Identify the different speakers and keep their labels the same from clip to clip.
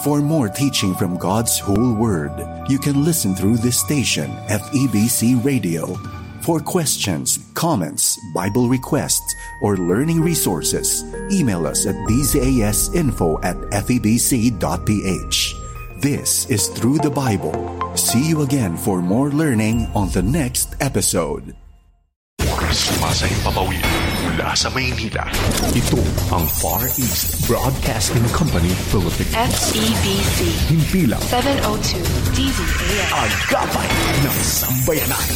Speaker 1: For more teaching from God's whole Word, you can listen through this station, FEBC Radio. For questions, comments, Bible requests, or learning resources, email us at dzasinfo@febc.ph. This is Through the Bible. See you again for more learning on the next episode.
Speaker 2: Sumasayang papawid mula sa Maynila. Ito ang Far East Broadcasting Company Philippines.
Speaker 3: FEBC.
Speaker 2: Himpilang
Speaker 3: 702 DZAS.
Speaker 2: Agapay ng sambayanan.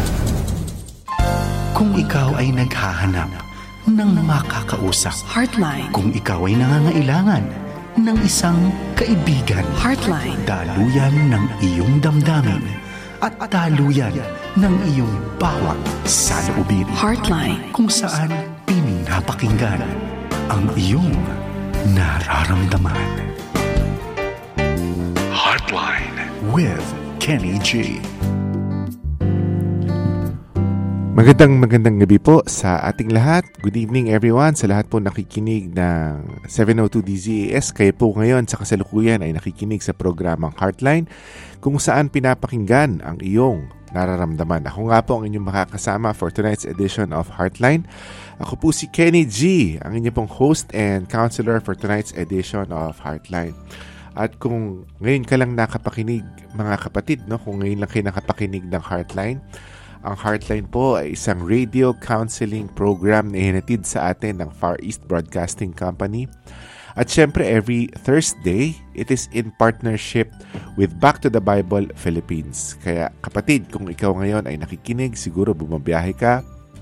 Speaker 4: Kung ikaw ay naghahanap ng makakausap.
Speaker 3: Heartline.
Speaker 4: Kung ikaw ay nangangailangan ng isang kaibigan.
Speaker 3: Heartline.
Speaker 4: Daluyan ng iyong damdamin at daluyan ng iyong bawat saloobin.
Speaker 3: Heartline.
Speaker 4: Kung saan pinapakinggan ang iyong nararamdaman.
Speaker 2: Heartline
Speaker 4: With Kenny G.
Speaker 5: Magandang gabi po sa ating lahat. Good evening everyone. Sa lahat po nakikinig ng 702 DZAS. Kayo po ngayon sa kasalukuyan ay nakikinig sa programang Heartline kung saan pinapakinggan ang iyong nararamdaman. Ako nga po ang inyong makakasama for tonight's edition of Heartline. Ako po si Kenny G, ang inyong pong host and counselor for tonight's edition of Heartline. At kung ngayon ka lang nakapakinig mga kapatid, no? Kung ngayon lang kayo nakapakinig ng Heartline, ang Heartline po ay isang radio counseling program na hinatid sa atin ng Far East Broadcasting Company. At syempre, every Thursday, it is in partnership with Back to the Bible Philippines. Kaya kapatid, kung ikaw ngayon ay nakikinig, siguro bumabiyahe ka,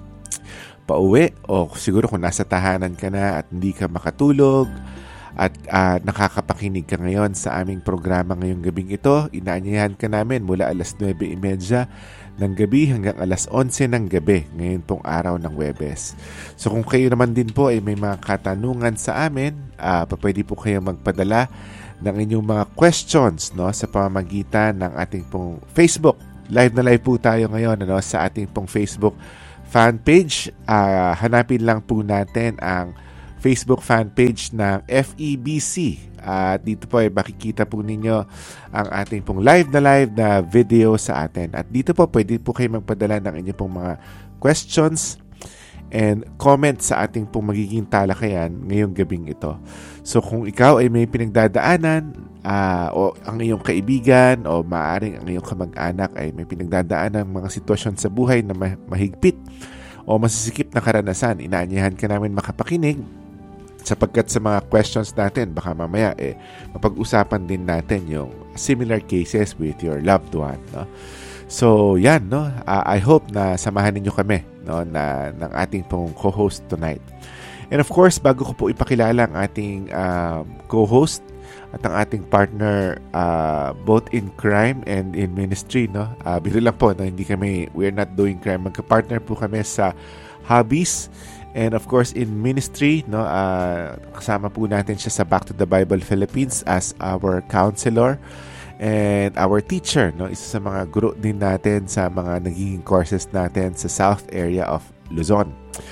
Speaker 5: pauwi, o siguro kung nasa tahanan ka na at hindi ka makatulog, at nakakapakinig ka ngayon sa aming programa ngayong gabing ito, inaanyayahan ka namin mula alas 9:30 ng gabi hanggang alas 11 ng gabi ngayon pong araw ng Huwebes. So kung kayo naman din po ay may mga katanungan sa amin, pwede po kayo magpadala ng inyong mga questions, no, sa pamamagitan ng ating pong Facebook. Live na live po tayo ngayon, ano, sa ating pong Facebook fan page. Hanapin lang po natin ang Facebook fan page ng FEBC. At dito po ay makikita po ninyo ang ating pong live na video sa atin. At dito po pwede po kayo magpadala ng inyong pong mga questions and comments sa ating pong magiging talakayan ngayong gabing ito. So kung ikaw ay may pinagdadaanan o ang iyong kaibigan o maaaring ang iyong kamag-anak ay may pinagdadaanan ng mga sitwasyon sa buhay na mahigpit o masisikip na karanasan, inaanyahan ka namin makapakinig. Sapagkat sa mga questions natin, baka mamaya mapag-usapan din natin yung similar cases with your loved one, no? So, yan, no? I hope na samahan ninyo kami, no, ng ating pong co-host tonight. And of course, bago ko po ipakilala ang ating co-host at ang ating partner both in crime and in ministry, no? Biro lang po, no? We're not doing crime. Magka-partner po kami sa hobbies. And of course, in ministry, no, kasama po natin siya sa Back to the Bible Philippines as our counselor and our teacher. No, isa sa mga guro din natin sa mga nagiging courses natin sa South area of Luzon.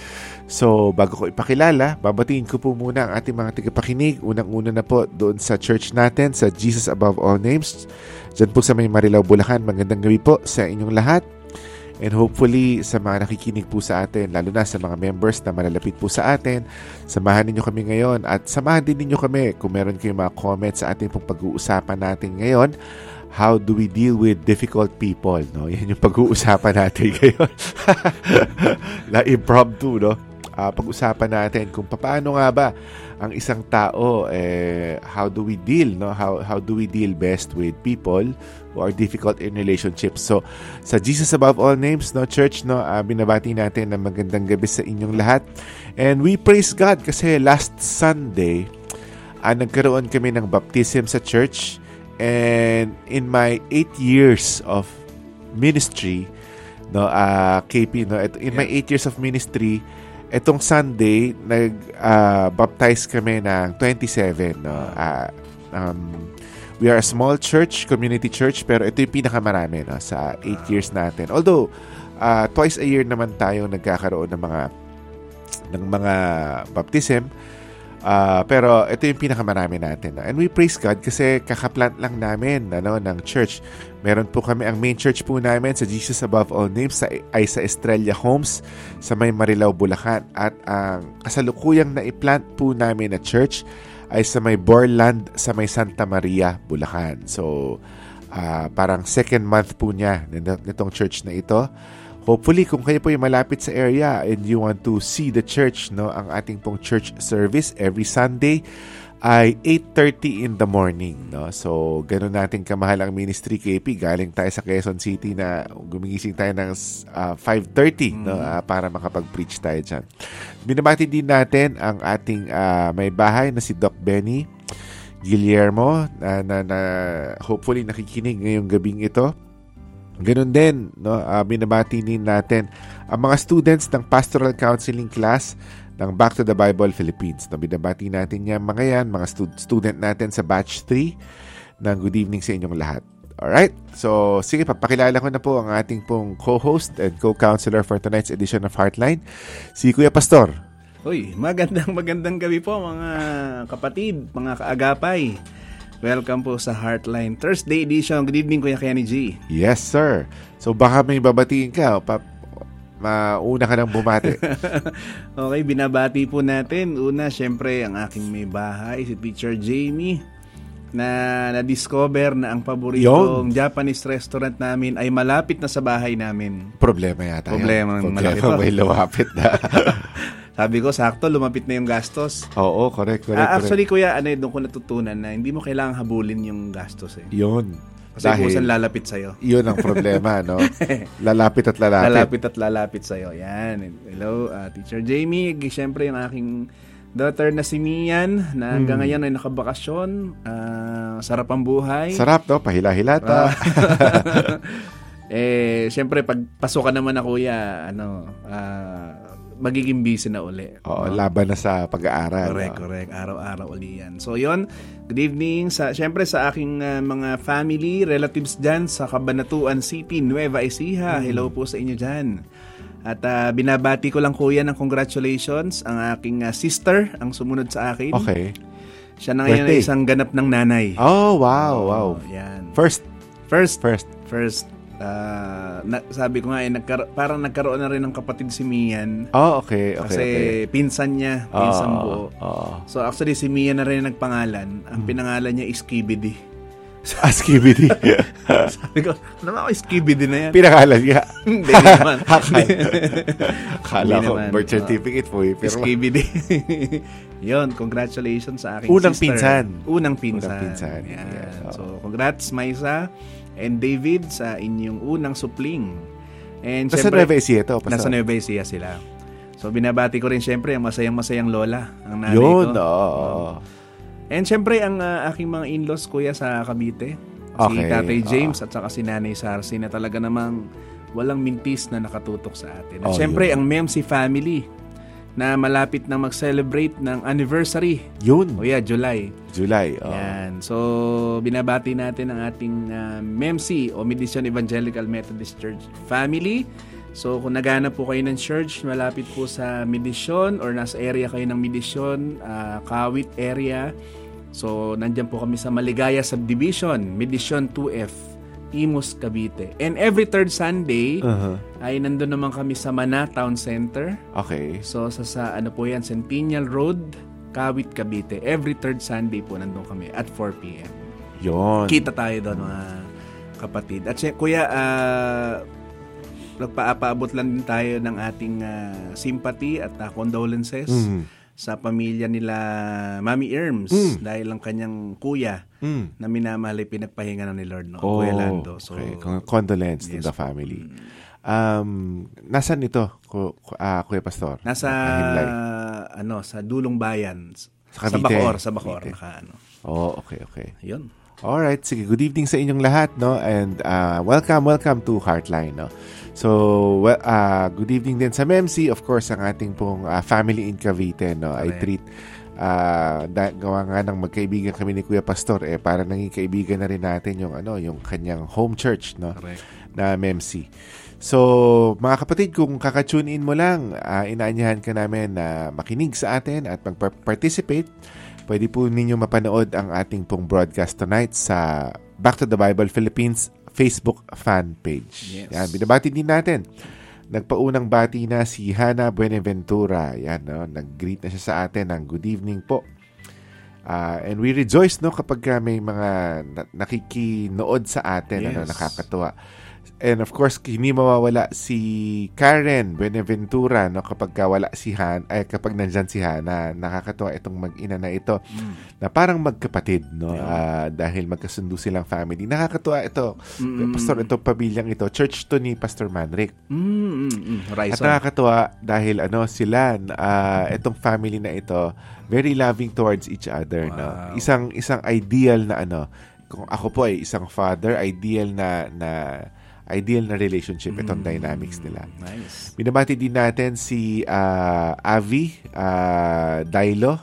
Speaker 5: So, bago ko ipakilala, babatiin ko po muna ang ating mga tagapakinig. Unang-una na po doon sa church natin, sa Jesus Above All Names. Diyan po sa may Marilao, Bulacan. Magandang gabi po sa inyong lahat. And hopefully, sa mga nakikinig po sa atin, lalo na sa mga members na malalapit po sa atin, samahan ninyo kami ngayon at samahan din ninyo kami kung meron kayong mga comments sa ating pong pag-uusapan natin ngayon. How do we deal with difficult people? No? Yan yung pag-uusapan natin ngayon. La impromptu, no? Pag-usapan natin kung paano nga ba ang isang tao, how do we deal, no? How do we deal best with people who are difficult in relationships? So sa Jesus Above All Names, no, church, no, binabati natin na magandang gabi sa inyong lahat. And we praise God kasi last Sunday nagkaroon kami ng baptism sa church. And in my 8 years of ministry, no, KP, no, in my 8 years of ministry, etong Sunday, nag-baptize kami ng 27. No? We are a small church, community church, pero ito yung pinakamarami, no, sa 8 years natin. Although, twice a year naman tayo nagkakaroon ng mga baptism. Pero ito yung pinakamarami natin. And we praise God kasi kakaplant lang namin ng church. Meron po kami, ang main church po namin sa Jesus Above All Names ay sa Estrella Homes sa may Marilao, Bulacan. At ang kasalukuyang naiplant po namin na church ay sa may Borland sa may Santa Maria, Bulacan. So, parang second month po niya nitong church na ito. Hopefully, kung kayo po yung malapit sa area and you want to see the church, ang ating pong church service every Sunday ay 8:30 in the morning. So, ganun natin kamahal ang ministry, KP. Galing tayo sa Quezon City na gumigising tayo ng 5:30 para makapag-preach tayo dyan. Binabati din natin ang ating may bahay na si Doc Benny Guillermo na hopefully nakikinig ngayong gabing ito. Ganun din, binabati din natin ang mga students ng Pastoral Counseling class ng Back to the Bible Philippines. Binabati natin mga student natin sa batch 3 ng good evening sa inyong lahat. Alright? So, sige, papakilala ko na po ang ating pong co-host and co-counselor for tonight's edition of Heartline, si Kuya Pastor.
Speaker 6: Uy, magandang gabi po mga kapatid, mga kaagapay. Welcome po sa Heartline Thursday edition. Good evening, Kuya Kenny G.
Speaker 5: Yes, sir. So baka may babatiin ka. Mauna ka nang bumati.
Speaker 6: Okay, binabati po natin. Una, syempre, ang aking may bahay, si Teacher Jamie, na na-discover na ang paboritong Japanese restaurant namin ay malapit na sa bahay namin.
Speaker 5: Problema yata.
Speaker 6: Problema malaki pa.
Speaker 5: May lumapit na.
Speaker 6: Sabi ko, sakto, lumapit na yung gastos.
Speaker 5: Oo, correct.
Speaker 6: Actually, Kuya, doon ko natutunan na hindi mo kailangang habulin yung gastos.
Speaker 5: Yun.
Speaker 6: Kasi kung saan lalapit sa'yo.
Speaker 5: Yun ang problema, no? Lalapit at lalapit.
Speaker 6: Lalapit at lalapit sa'yo. Yan. Hello, Teacher Jamie. Siyempre, yung aking daughter na si Mian, na hanggang ngayon ay nakabakasyon. Sarap ang buhay.
Speaker 5: Sarap, no? Pahila-hilata.
Speaker 6: Siyempre, pag pasok ka naman na, Kuya, magiging busy na uli.
Speaker 5: Oo, laban na sa pag-aaral.
Speaker 6: Correct. Araw-araw uli yan. So, yun. Good evening. Siyempre, sa aking mga family, relatives dyan sa Cabanatuan City, Nueva Ecija. Hello po sa inyo dyan. At binabati ko lang, Kuya, ng congratulations ang aking sister, ang sumunod sa akin.
Speaker 5: Okay.
Speaker 6: Siya na ngayon ay isang ganap ng nanay.
Speaker 5: Oh, wow.
Speaker 6: Yan.
Speaker 5: First.
Speaker 6: Sabi ko nga, parang nagkaroon na rin ng kapatid si Mian.
Speaker 5: Oh, okay.
Speaker 6: Kasi pinsan niya, buo. So actually, si Mian na rin nagpangalan. Ang pinangalan niya is Skibidi.
Speaker 5: Skibidi.
Speaker 6: Sabi ko, ano ako Skibidi na yan?
Speaker 5: Pinangalan niya.
Speaker 6: Hindi naman.
Speaker 5: Akala ko, birth certificate po.
Speaker 6: Skibidi. Yun, congratulations sa aking
Speaker 5: Unang
Speaker 6: sister.
Speaker 5: pinsan.
Speaker 6: Unang pinsan. Yan.
Speaker 5: Yes,
Speaker 6: So, congrats, Maisa and David, sa inyong unang supling. And
Speaker 5: nasa Nueva Ecija ito.
Speaker 6: Nasa Nueva Ecija sila. So, binabati ko rin syempre ang masayang-masayang lola, ang nanay
Speaker 5: yun,
Speaker 6: ko.
Speaker 5: Oo.
Speaker 6: And syempre, ang aking mga in-laws, Kuya, sa Cavite. Si Tatay James at saka si Nanay Sarsi na talaga namang walang mintis na nakatutok sa atin. At syempre, ang Memsi family na malapit na mag-celebrate ng anniversary.
Speaker 5: Yun.
Speaker 6: July.
Speaker 5: Oh.
Speaker 6: Yan. So, binabati natin ang ating MEMC o Medition Evangelical Methodist Church family. So, kung naghanap po kayo ng church, malapit po sa Medition or nasa area kayo ng Medition, Kawit area. So, nandyan po kami sa Maligaya Subdivision, Medition 2F. Imus, Cavite. And every third Sunday, ay nandun naman kami sa Mana Town Center.
Speaker 5: Okay.
Speaker 6: So, sa Centennial Road, Kawit, Cavite. Every third Sunday po nandun kami at 4 p.m.
Speaker 5: Yun.
Speaker 6: Kita tayo doon, mga kapatid. At Kuya, nagpaabot lang din tayo ng ating sympathy at condolences sa pamilya nila Mami Erms dahil ang kanyang kuya na minamahal ay pinagpahinga na ni Lord, Kuya Lando. So,
Speaker 5: okay. Condolence to the family. Nasaan ito, Kuya Pastor?
Speaker 6: Nasa sa Dulong Bayan. Sa Bacoor.
Speaker 5: Okay.
Speaker 6: Ayun.
Speaker 5: Alright, sige. Good evening sa inyong lahat, no? And welcome to Heartline, no? So, good evening din sa MEMC. Of course, ang ating pong family in Cavite, no? I treat, gawa nga ng magkaibigan kami ni Kuya Pastor, para naging kaibigan na rin natin yung kanyang home church, no?
Speaker 6: Correct.
Speaker 5: na MEMC. So, mga kapatid, kung kaka-tune in mo lang, inaanyahan ka namin na makinig sa atin at mag-participate. Pwede po ninyo mapanood ang ating pong broadcast tonight sa Back to the Bible Philippines Facebook fan page.
Speaker 6: Yes.
Speaker 5: Yan, binabati din natin. Nagpaunang bati na si Hannah Buenaventura. Yan, no? Nag-greet na siya sa atin ng good evening po. And we rejoice kapag may mga nakikinood sa atin.
Speaker 6: Yes.
Speaker 5: Nakakatuwa. And of course, hindi mawawala si Karen Buenaventura kapag wala si kapag nandyan si Hannah. Nakakatuwa itong mag-ina na ito na parang magkapatid, dahil magkasundo silang family. Nakakatuwa ito. Pastor, itong pamilyang ito, church to ni Pastor Manric. At nakakatuwa dahil sila, itong family na ito, very loving towards each other.
Speaker 6: Wow.
Speaker 5: Isang ideal na kung ako po ay isang father, ideal na relationship itong dynamics nila.
Speaker 6: Nice.
Speaker 5: Binabati din natin si Avi Dailo.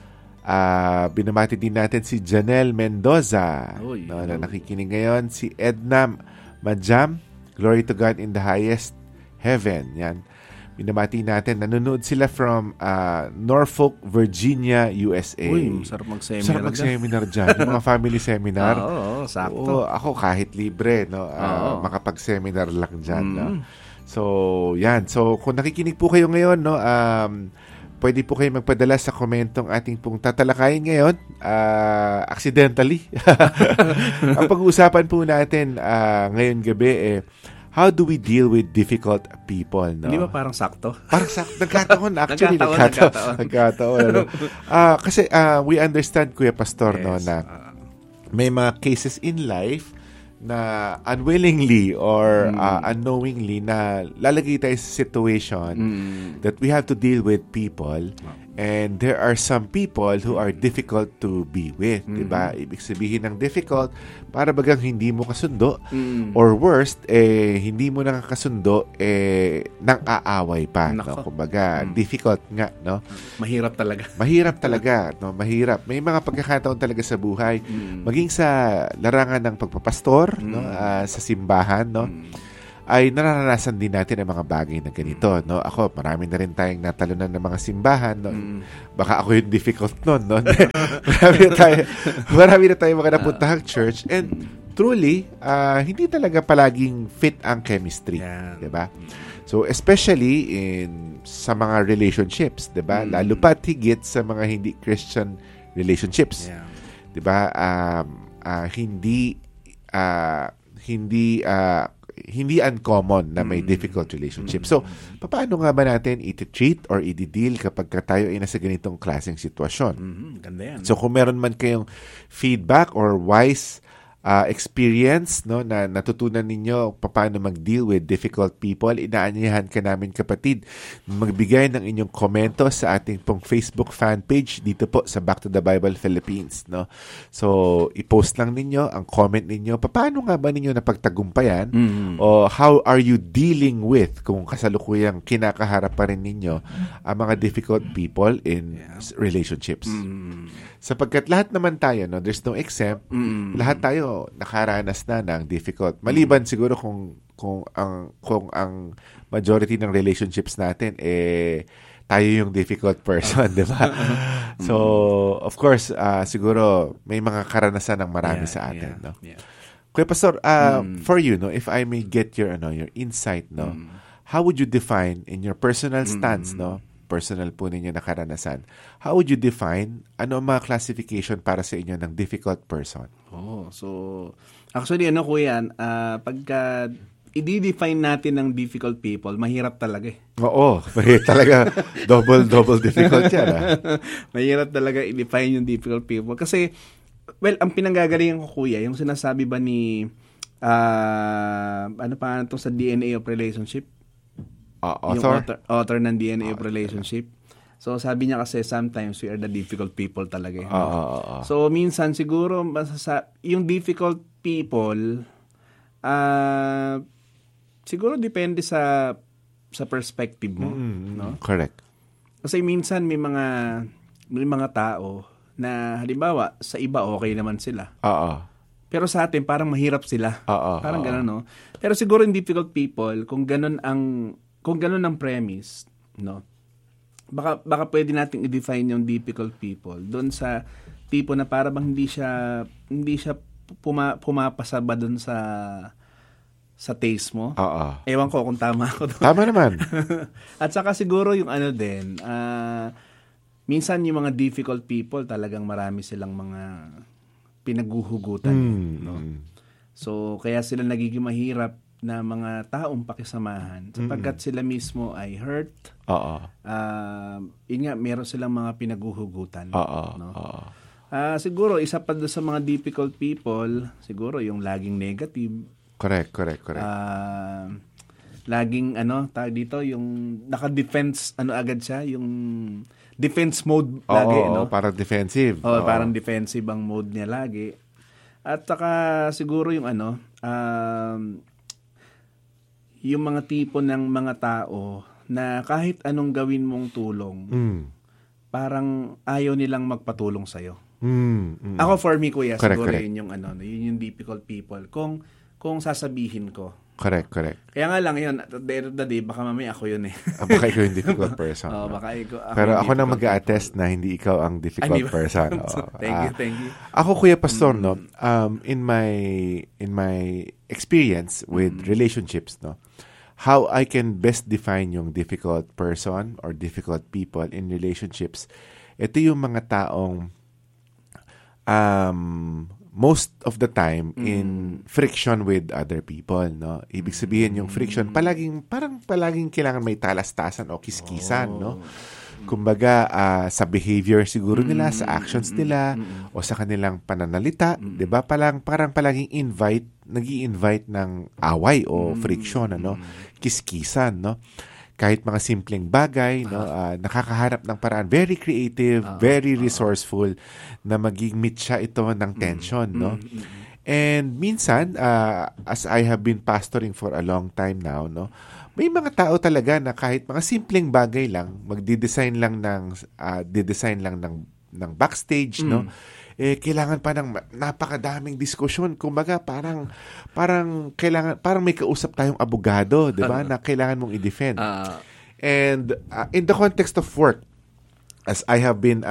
Speaker 5: Binabati din natin si Janelle Mendoza. Na nakikinig ngayon. Si Edna Majam. Glory to God in the highest heaven. Yan. Binabati natin. Nanonood sila from Norfolk, Virginia, USA.
Speaker 6: Uy, sarap mag-seminar.
Speaker 5: Sarap mag-seminar dyan. Yung mga family seminar.
Speaker 6: Oo, sakto.
Speaker 5: Ako kahit libre, makapag-seminar lang dyan. So, yan. So, kung nakikinig po kayo ngayon, pwede po kayo magpadala sa komentong ating pong tatalakayin ngayon. Accidentally. Ang pag-uusapan po natin ngayon gabi how do we deal with difficult people? No?
Speaker 6: Hindi ba parang sakto?
Speaker 5: Parang sakto. Nagkataon. Actually, nagkataon. Kasi we understand, Kuya Pastor,
Speaker 6: yes.
Speaker 5: Na may mga cases in life na unwillingly or unknowingly na lalagay tayo sa situation that we have to deal with people. And there are some people who are difficult to be with, diba? Ibig sabihin ng difficult, para bagang hindi mo kasundo, or worst, hindi mo nakakasundo, nang aaway pa. No? Kumbaga, difficult nga, no?
Speaker 6: Mahirap talaga.
Speaker 5: No? Mahirap. May mga pagkakataon talaga sa buhay, maging sa larangan ng pagpapastor, no? Sa simbahan, no? Ay nararanasan din natin ang mga bagay na ganito, no? Ako, marami na rin tayong natalunan ng mga simbahan, no? Baka ako yung difficult nun, no? marami na tayo mga napuntahang church, and truly, hindi talaga palaging fit ang chemistry, diba? So, especially sa mga relationships, diba? Lalo pat higit sa mga hindi Christian relationships, diba? Hindi uncommon na may difficult relationship. So, paano nga ba natin i-treat or i-deal kapag tayo ay nasa ganitong klaseng sitwasyon?
Speaker 6: Ganda yan.
Speaker 5: So, kung meron man kayong feedback or wise experience, no, na natutunan ninyo paano mag-deal with difficult people, inaanyahan ka namin, kapatid, magbigay ng inyong komento sa ating pong Facebook fan page dito po sa Back to the Bible Philippines, no? So, i-post lang ninyo ang comment ninyo. Paano nga ba ninyo napagtagumpayan o how are you dealing with, kung kasalukuyang kinakaharap pa rin ninyo ang mga difficult people in relationships. Sapagkat lahat naman tayo, no, there's no exempt, lahat tayo nakaranas na ng difficult. Maliban siguro kung ang majority ng relationships natin tayo yung difficult person, di ba? So, of course, siguro may mga karanasan ng marami sa atin, no? Kuya Pastor, for you, no, if I may get your insight, no, how would you define in your personal stance, no, personal po ninyo na karanasan, how would you define ang mga classification para sa inyo ng difficult person?
Speaker 6: So actually kuya, pagka i-define natin ng difficult people, mahirap talaga
Speaker 5: Oo, mahirap talaga. double difficult yan.
Speaker 6: Mahirap talaga i-define yung difficult people. Kasi, well, ang pinanggagalingan ko, kuya, yung sinasabi ba ni, ano pa ito sa DNA of Relationship?
Speaker 5: Author?
Speaker 6: Yung author ng DNA of Relationship. So, sabi niya kasi, sometimes we are the difficult people talaga. So, minsan siguro, yung difficult people, siguro depende sa perspective mo, no?
Speaker 5: Correct.
Speaker 6: Kasi minsan may mga tao na halimbawa sa iba okay naman sila. Pero sa atin, parang mahirap sila. Parang gano'n, no? Pero siguro in difficult people, kung gano'n ang premise, no? Baka pwede nating i-define yung difficult people doon sa tipo na para bang hindi siya pumapasa ba doon sa taste mo. Ewan ko kung tama ako doon.
Speaker 5: Tama naman.
Speaker 6: At saka siguro yung din, minsan yung mga difficult people, talagang marami silang mga pinaguhugutan. No? So, kaya sila nagiging mahirap na mga taong pakisamahan sapagkat sila mismo ay hurt. Yun nga, meron silang mga pinaguhugutan. No? Siguro, isa pa doon sa mga difficult people, siguro yung laging negative.
Speaker 5: Correct.
Speaker 6: Laging, tawag dito, yung naka-defense, agad siya, yung defense mode lagi, no?
Speaker 5: Parang defensive.
Speaker 6: Parang defensive ang mode niya lagi. At saka siguro yung yung mga tipo ng mga tao na kahit anong gawin mong tulong, parang ayaw nilang magpatulong sa'yo. Ako for me, kuya, siguro correct. Yun yung difficult people. Kung sasabihin ko.
Speaker 5: Correct.
Speaker 6: Kaya nga lang yun, at the end of the day, baka mamaya ako yun eh.
Speaker 5: Baka ikaw yung difficult person.
Speaker 6: Baka
Speaker 5: pero ako na mag-a-attest na hindi ikaw ang difficult person.
Speaker 6: Thank you.
Speaker 5: Ako, Kuya Pastor, no, in my experience with relationships, no, how I can best define yung difficult person or difficult people in relationships, ito yung mga taong most of the time in friction with other people, no? Ibig sabihin yung friction, palaging kailangan may talastasan o kiskisan, no? Kumbaga, sa behavior siguro nila, sa actions nila, o sa kanilang pananalita, di ba? Parang palaging nag-i-invite ng away o friction, kiskisan, no? Kahit mga simpleng bagay, no, nakakaharap ng paraan, very creative, very resourceful, na maging meet siya ito ng tension, no? And minsan, as I have been pastoring for a long time now, no, may mga tao talaga na kahit mga simpleng bagay lang, magdi-design lang ng backstage, no? Kailangan pa ng napakadaming diskusyon. Kumbaga, parang may kausap tayong abogado, 'di ba? Na kailangan mong i-defend. And in the context of work, as I have been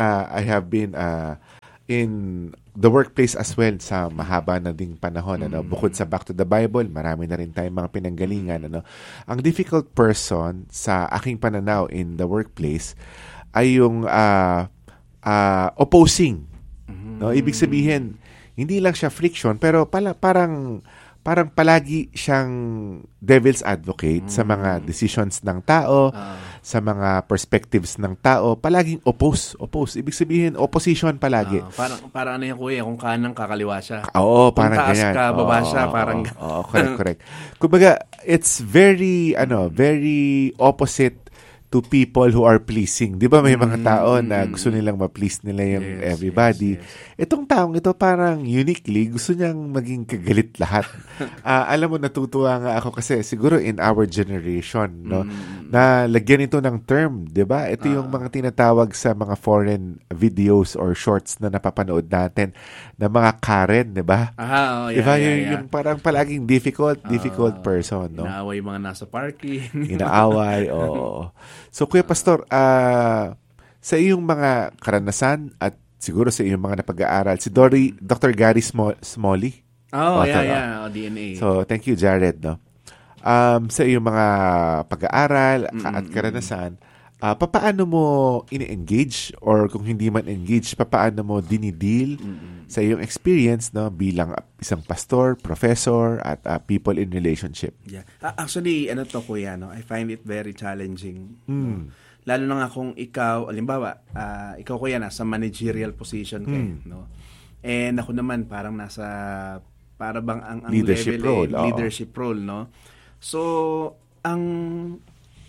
Speaker 5: in the workplace as well sa mahaba na ding panahon, bukod sa Back to the Bible, marami na rin tayong mga pinanggalingan, Ang difficult person sa aking pananaw in the workplace ay yung opposing. No, ibig sabihin, hindi lang siya friction, pero parang palagi siyang devil's advocate sa mga decisions ng tao, sa mga perspectives ng tao, palaging oppose. Ibig sabihin, opposition palagi.
Speaker 6: Parang yan, kuya, kung kanang kakaliwa siya.
Speaker 5: Oo, parang
Speaker 6: taas
Speaker 5: ganyan.
Speaker 6: Ka, baba siya, parang...
Speaker 5: correct. Kumbaga, it's very opposite to people who are pleasing. Di ba may mga tao na gusto nilang ma-please nila yung everybody.
Speaker 6: Yes.
Speaker 5: Itong taong ito parang uniquely gusto niyang maging kagalit lahat. Alam mo, natutuwa nga ako kasi siguro in our generation, no, na lagyan ito ng term, di ba? Ito yung mga tinatawag sa mga foreign videos or shorts na napapanood natin na mga Karen, di ba? Diba? Yung parang palaging difficult person, no?
Speaker 6: Inaaway yung mga nasa parking.
Speaker 5: Inaaway, oo. So, Kuya Pastor, sa iyong mga karanasan at siguro sa iyong mga napag-aaral, si Dr. Gary Smalley.
Speaker 6: DNA.
Speaker 5: So, thank you, Jared, no? Sa iyong mga pag-aaral at karanasan, papaano mo ini-engage or kung hindi man engage, papaano mo dinideal sa iyong experience, no, bilang isang pastor, professor, at people in relationship?
Speaker 6: Yeah. Actually, kuya, no, I find it very challenging. No? Lalo na nga kung ikaw, alimbawa, ikaw kuya, nasa managerial position kayo, no? And ako naman, parang bang ang
Speaker 5: leadership
Speaker 6: level,
Speaker 5: role.
Speaker 6: Leadership role, no? So, ang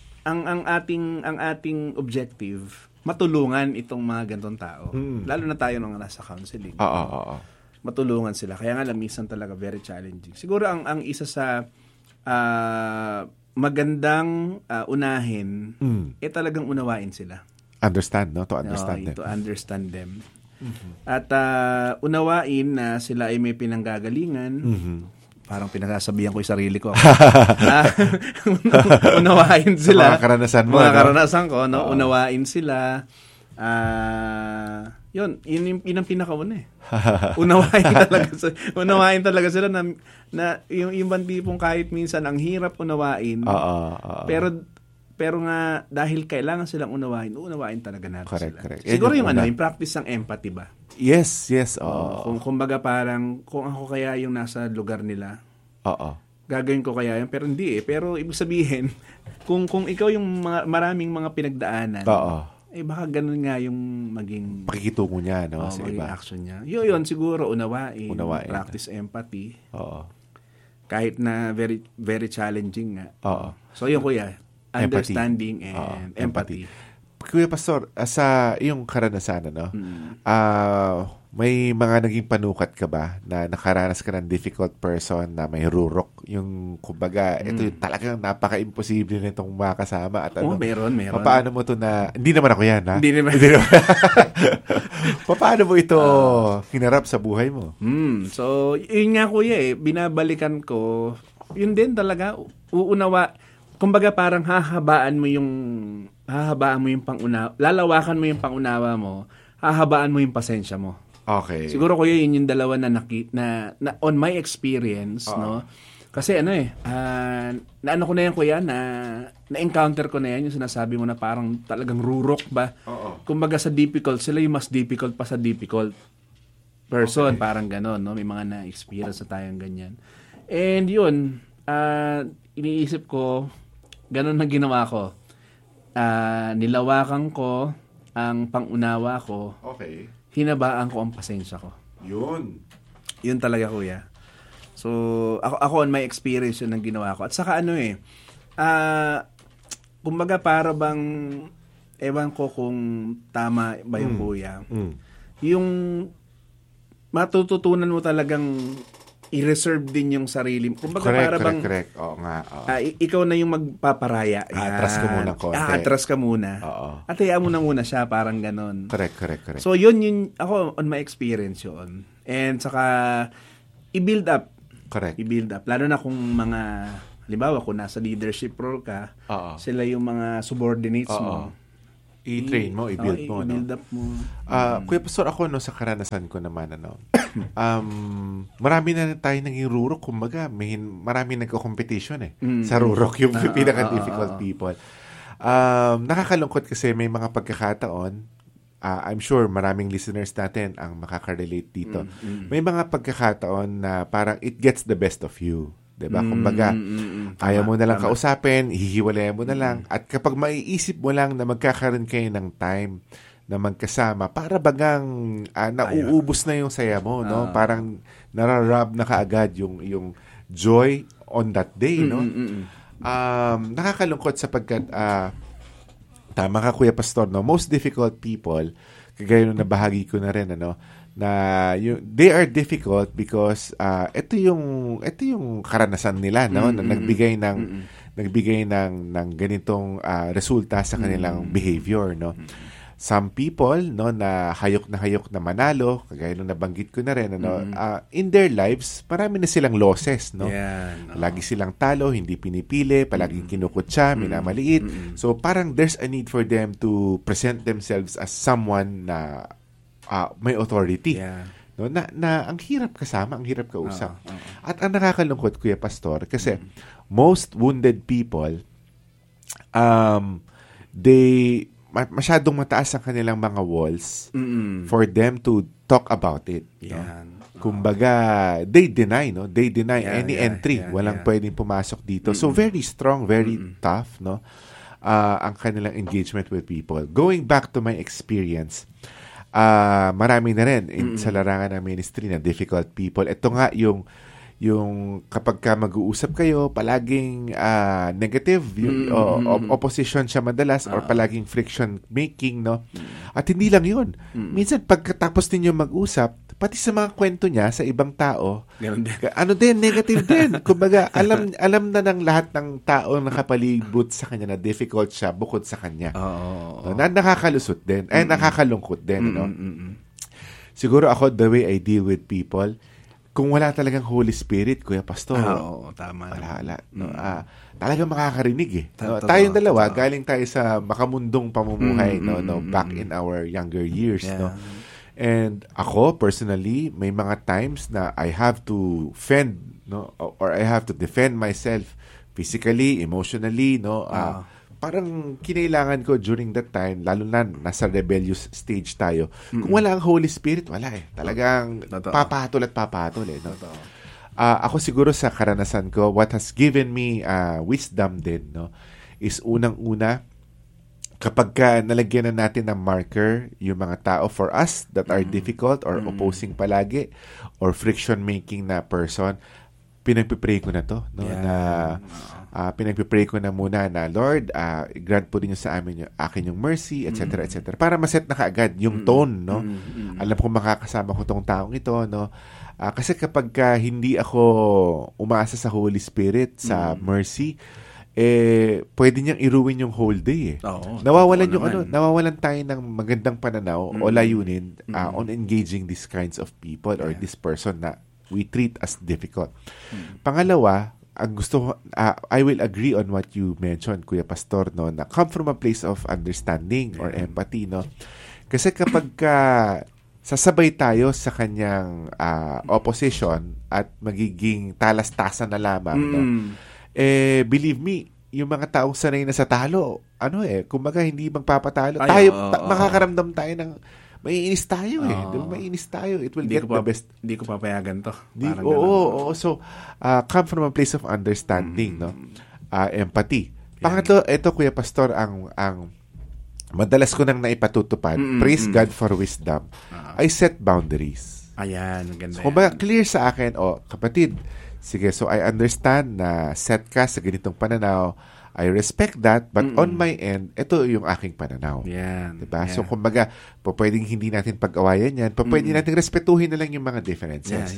Speaker 6: ating objective, matulungan itong mga ganitong tao. Lalo na tayo nung nasa counseling. Matulungan sila. Kaya nga minsan talaga very challenging. Siguro ang isa sa magandang unahin, talagang unawain sila.
Speaker 5: Understand, no? To understand them.
Speaker 6: To understand them. At unawain na sila ay may pinanggagalingan. Parang pinagsasabihan ko yung sarili ko. Unawain sila.
Speaker 5: Mga karanasan mo.
Speaker 6: Mga karanasan ko, no? Unawain sila. Yun ang pinakauna eh. Unawain talaga sila na yung ibang tipong kahit minsan ang hirap unawain. Pero nga dahil kailangan silang unawain talaga natin sila.
Speaker 5: Correct.
Speaker 6: Siguro yung practice ng empathy ba?
Speaker 5: Yes.
Speaker 6: Kumbaga parang kung ako kaya yung nasa lugar nila. Gagawin ko kaya yun, pero hindi eh. Pero ibig sabihin, kung ikaw yung maraming mga pinagdaanan, baka ganun nga yung maging
Speaker 5: pakikitungo niya, no? Sa
Speaker 6: maging
Speaker 5: iba.
Speaker 6: action niya. Yun, siguro unawain. Practice empathy. Kahit na very very challenging nga. So yun kuya, understanding and empathy.
Speaker 5: Kuya Pastor, sa iyong karanasan, may mga naging panukat ka ba na nakaranas ka ng difficult person na may rurok? Yung, kumbaga, ito yung talagang napaka-imposible nitong makasama. At
Speaker 6: meron.
Speaker 5: Paano mo to na, hindi naman ako yan, ha?
Speaker 6: Hindi naman.
Speaker 5: Paano mo ito hinarap sa buhay mo?
Speaker 6: So, yun nga kuya binabalikan ko, yun din talaga, kumbaga parang hahabaan mo yung pangunawa, lalawakan mo yung pangunawa mo, hahabaan mo yung pasensya mo.
Speaker 5: Okay.
Speaker 6: Siguro kuya yun yung dalawa na on my experience, no? Kasi naano ko na yan kuya, na-encounter ko na yan, yung sinasabi mo na parang talagang rurok ba? Kumbaga sa difficult, sila yung mas difficult pa sa difficult person, parang gano'n, no? May mga na-experience na tayong ganyan. And yun, iniisip ko, gano'n na ginawa ko. Nilawakan ko ang pangunawa ko.
Speaker 5: Okay.
Speaker 6: Hinabaan ko ang pasensya ko. Yun talaga kuya. So, ako on my experience yun ang ginawa ko. At saka kumbaga para bang, ewan ko kung tama ba yung kuya. Yung matututunan mo talagang i-reserve din yung sarili mo. Kumbaga para bang
Speaker 5: correct. Oo nga.
Speaker 6: Ikaw na yung magpaparaya.
Speaker 5: Atras ka muna konti.
Speaker 6: Atras ka muna. At hayaan mo na muna siya, parang ganon.
Speaker 5: Correct.
Speaker 6: So yun ako on my experience yun. And saka i-build up.
Speaker 5: Correct.
Speaker 6: I-build up. Lalo na kung mga, halimbawa kung nasa leadership role ka, sila yung mga subordinates mo.
Speaker 5: I-train mo, i-build mo.
Speaker 6: I-build up mo.
Speaker 5: Kuya Pastor, ako sa karanasan ko naman, marami na tayo naging rurok. Kumbaga, marami nagko-competition sa rurok, yung pinaka-difficult people. Nakakalungkot kasi may mga pagkakataon, I'm sure maraming listeners natin ang makaka-relate dito. May mga pagkakataon na parang it gets the best of you. Diba? Kumbaga, ayaw mo na lang kausapin, hihiwalayan mo na lang. At kapag maiisip mo lang na magkakaroon kayo ng time na magkasama, para bagang nauubos na yung saya mo, no? Parang nararab na kaagad yung joy on that day, no? Nakakalungkot sapagkat tama ka Kuya Pastor, no? Most difficult people, kagaya nung nabahagi ko na rin, na they are difficult because ito yung karanasan nila, no, na nagbigay ng ganitong resulta sa kanilang behavior, no. Some people, no, na hayok na manalo, kagaya nung nabanggit ko na rin, in their lives marami na silang losses, no. Lagi silang talo, hindi pinipili, palaging kinukutsa, minamaliit. So parang there's a need for them to present themselves as someone na may authority. No, na ang hirap kasama, ang hirap kausap. At ang nakakalungkot, Kuya Pastor, kasi most wounded people, they masyadong mataas ang kanilang mga walls for them to talk about it. No? Kumbaga, they deny, no? They deny any entry. Walang pwedeng pumasok dito. So very strong, very tough, no? Ang kanilang engagement with people. Going back to my experience, marami na rin sa larangan ng ministry na difficult people. Ito nga yung kapag ka mag-uusap kayo, palaging negative, yung opposition siya madalas or palaging friction making, no? At hindi lang yun. Minsan pagkatapos ninyo mag-usap, pati sa mga kwento niya sa ibang tao, negative din. Kumbaga, alam na ng lahat ng tao nakapalibot sa kanya na difficult siya bukod sa kanya. No? Na nakakalusot din. Nakakalungkot din, no? siguro ako, the way I deal with people, kung wala talagang Holy Spirit, Kuya Pastor,
Speaker 6: Oo, tama.
Speaker 5: wala. No? Talagang makakarinig eh. No? Tayong dalawa, galing tayo sa makamundong pamumuhay, back in our younger years.
Speaker 6: Yeah.
Speaker 5: No? And ako, personally, may mga times na I have to fend, no? Or I have to defend myself physically, emotionally, no? Parang kinailangan ko during that time, lalo na nasa rebellious stage tayo. Kung wala ang Holy Spirit, wala eh. Talagang papatol eh. No? Ako siguro sa karanasan ko, what has given me wisdom din, no, is unang-una, kapag nalagyan na natin ng marker yung mga tao for us that are difficult or opposing palagi or friction-making na person, pinagpipray ko na to, no? Pinagpipray ko na muna na, Lord, grant po din sa akin yung mercy, etc., etc. Para maset na kaagad yung tone, no? Alam ko makakasama ko tong taong ito, no? Kasi kapag hindi ako umaasa sa Holy Spirit, sa mercy, pwede niyang iruin yung whole day. Nawawalan tayo ng magandang pananaw o layunin on engaging these kinds of people or this person na we treat as difficult. Pangalawa, ang I will agree on what you mentioned, Kuya Pastor, no, na come from a place of understanding or empathy, no? Kasi kapag sasabay tayo sa kanyang opposition at magiging talastasan na lamang, no? Believe me, yung mga taong sanay na sa talo, kumbaga hindi magpapatalo. Makakaramdam tayo ng maiinis tayo maiinis tayo. It will get the best.
Speaker 6: Hindi ko papayagan to.
Speaker 5: So, come from a place of understanding, no? Empathy. Pangatlo, ito, Kuya Pastor, ang madalas ko nang naipatutupad. Praise God for wisdom. I set boundaries.
Speaker 6: Ayan, maganda.
Speaker 5: So, kumbaga, clear sa akin, kapatid, sige, so I understand na set ka sa ganitong pananaw. I respect that, but on my end, ito yung aking pananaw.
Speaker 6: Yan.
Speaker 5: Diba? Yeah. So, kumbaga, pwedeng hindi natin pag-awayan yan, pwedeng natin respetuhin na lang yung mga differences.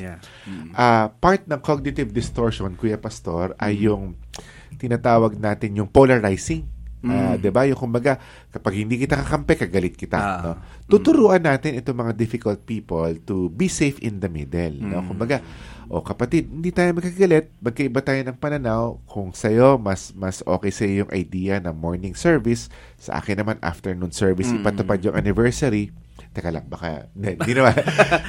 Speaker 5: Part ng cognitive distortion, Kuya Pastor, ay yung tinatawag natin yung polarizing. Diba? Yung kumbaga, kapag hindi kita kakampi, kagalit kita. No? Tuturuan natin itong mga difficult people to be safe in the middle. No? Kumbaga, kapatid, hindi tayo magkagalit, magkaiba tayo ng pananaw. Kung sa'yo, mas okay sa'yo yung idea ng morning service, sa akin naman afternoon service, ipatupad yung anniversary. Teka lang, baka, hindi naman.